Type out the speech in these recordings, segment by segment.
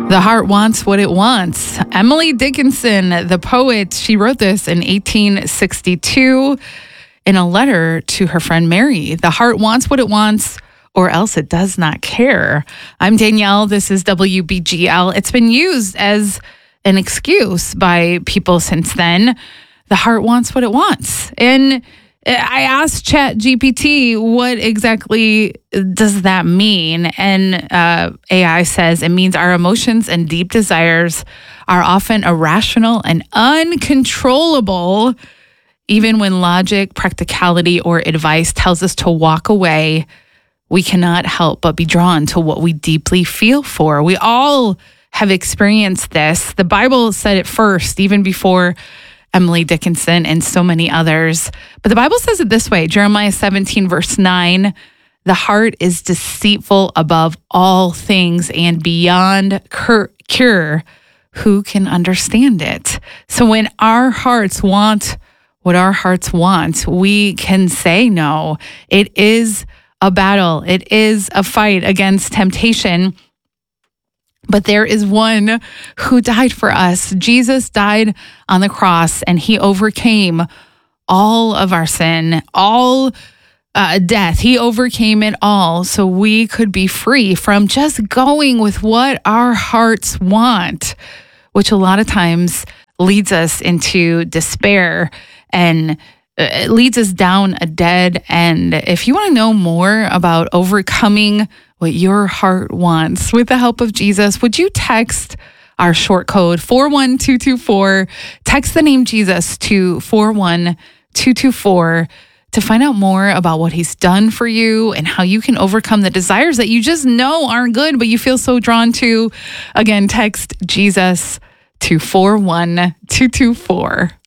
The heart wants what it wants. Emily Dickinson, the poet, she wrote this in 1862 in a letter to her friend Mary. The heart wants what it wants, or else it does not care. I'm Danielle. This is WBGL. It's been used as an excuse by people since then. The heart wants what it wants. And I asked ChatGPT, what exactly does that mean? And AI says it means our emotions and deep desires are often irrational and uncontrollable. Even when logic, practicality, or advice tells us to walk away, we cannot help but be drawn to what we deeply feel for. We all have experienced this. The Bible said it first, even before Emily Dickinson and so many others. But the Bible says it this way, Jeremiah 17, verse 9, the heart is deceitful above all things and beyond cure. Who can understand it? So when our hearts want what our hearts want, we can say no. It is a battle. It is a fight against temptation. But there is one who died for us. Jesus died on the cross, and he overcame all of our sin, all death. He overcame it all so we could be free from just going with what our hearts want, which a lot of times leads us into despair and it leads us down a dead end. If you want to know more about overcoming what your heart wants with the help of Jesus, would you text our short code 41224, text the name Jesus to 41224 to find out more about what he's done for you and how you can overcome the desires that you just know aren't good, but you feel so drawn to. Again, text Jesus to 41224.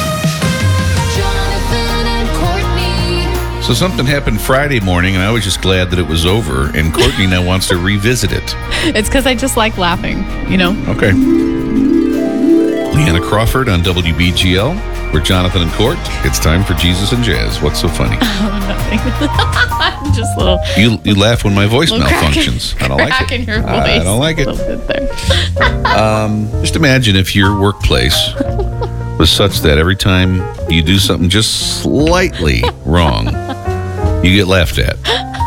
So something happened Friday morning, and I was just glad that it was over, and Courtney now wants to revisit it. It's because I just like laughing, you know? Okay. Leanna Crawford on WBGL. We're Jonathan and Court. It's time for Jesus and Jazz. What's so funny? Oh, nothing. Just a little... You laugh when my voice malfunctions. I don't like it. Crack in your voice. I don't like it. A little bit there. Just imagine if your workplace was such that every time you do something just slightly wrong, you get laughed at.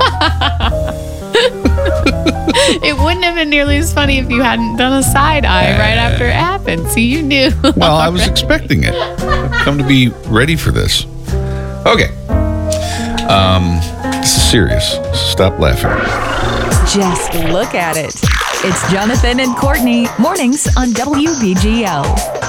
It wouldn't have been nearly as funny if you hadn't done a side eye right after it happened. See, you knew. Well, I was expecting it. I've come to be ready for this. Okay. This is serious. Stop laughing. Just look at it. It's Jonathan and Courtney, mornings on WBGL.